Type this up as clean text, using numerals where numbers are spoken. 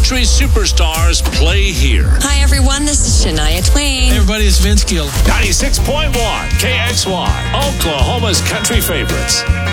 country superstars play here. Hi, everyone. This is Shania Twain. Hey, everybody, it's Vince Gill. 96.1 KXY, Oklahoma's country favorites.